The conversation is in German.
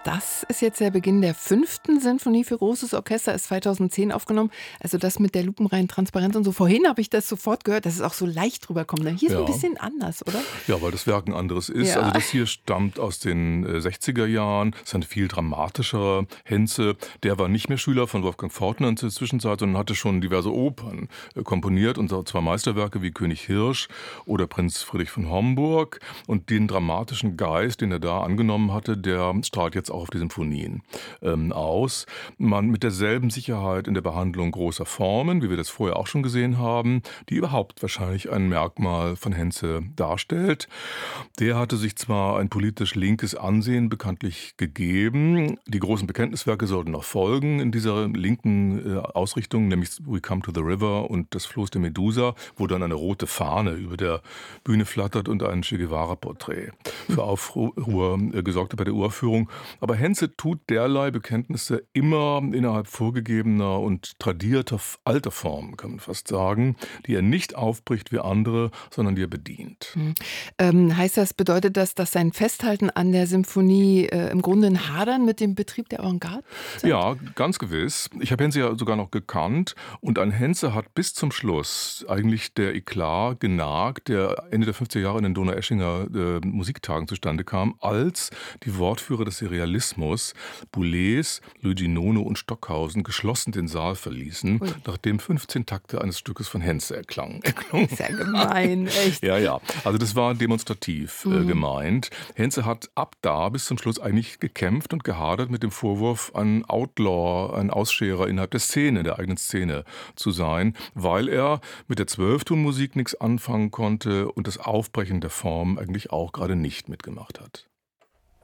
Das ist jetzt der Beginn der 5. Sinfonie für großes Orchester, ist 2010 aufgenommen. Also das mit der lupenreinen Transparenz und so. Vorhin habe ich das sofort gehört, dass es auch so leicht rüberkommt. Hier ist ein Ja. bisschen anders, oder? Ja, weil das Werk ein anderes ist. Also Ja. das hier stammt aus den 60er Jahren. Das ist ein viel dramatischerer Henze. Der war nicht mehr Schüler von Wolfgang Fortner in der Zwischenzeit, sondern hatte schon diverse Opern komponiert. Und zwar Meisterwerke wie König Hirsch oder Prinz Friedrich von Homburg. Und den dramatischen Geist, den er da angenommen hatte, der strahlt jetzt auch auf die Symphonien aus. Man mit derselben Sicherheit in der Behandlung großer Formen, wie wir das vorher auch schon gesehen haben, die überhaupt wahrscheinlich ein Merkmal von Henze darstellt. Der hatte sich zwar ein politisch linkes Ansehen bekanntlich gegeben. Die großen Bekenntniswerke sollten noch folgen in dieser linken Ausrichtung, nämlich We Come to the River und das Floß der Medusa, wo dann eine rote Fahne über der Bühne flattert und ein Che Guevara-Porträt für Aufruhr gesorgt hat bei der Uraufführung. Aber Henze tut derlei Bekenntnisse immer innerhalb vorgegebener und tradierter alter Formen, kann man fast sagen, die er nicht aufbricht wie andere, sondern die er bedient. Bedeutet das, dass sein Festhalten an der Symphonie im Grunde ein Hadern mit dem Betrieb der Avantgarde zeigt? Ja, ganz gewiss. Ich habe Henze ja sogar noch gekannt und an Henze hat bis zum Schluss eigentlich der Eklat genagt, der Ende der 50er Jahre in den Donaueschinger Musiktagen zustande kam, als die Wortführer des Serialismus, Boulez, Luigi Nono und Stockhausen, geschlossen den Saal verließen, nachdem 15 Takte eines Stückes von Henze erklangen. Ist ja gemein, echt. Ja. Also das war demonstrativ gemeint. Henze hat ab da bis zum Schluss eigentlich gekämpft und gehadert mit dem Vorwurf, ein Outlaw, ein Ausscherer innerhalb der Szene, der eigenen Szene zu sein, weil er mit der Zwölftonmusik nichts anfangen konnte und das Aufbrechen der Form eigentlich auch gerade nicht mitgemacht hat.